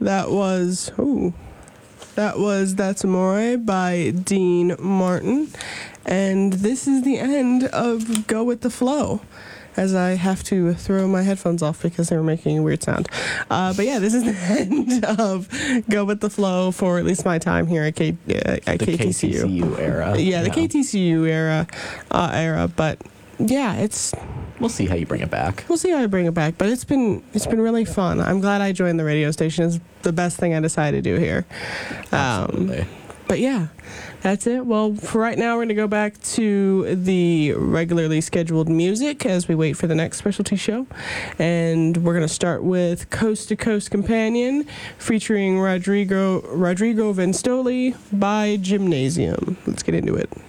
That was That's Amore by Dean Martin. And this is the end of Go With The Flow, as I have to throw my headphones off because they were making a weird sound. But yeah, this is the end of Go With The Flow for at least my time here at KTCU. KTCU era. Yeah, the KTCU era. But yeah, we'll see how you bring it back. We'll see how I bring it back, but it's been really fun. I'm glad I joined the radio station. It's the best thing I decided to do here. Absolutely. But yeah, that's it. Well, for right now, we're going to go back to the regularly scheduled music as we wait for the next specialty show. And we're going to start with Coast to Coast Companion featuring Rodrigo Ventoli by Gymnasium. Let's get into it.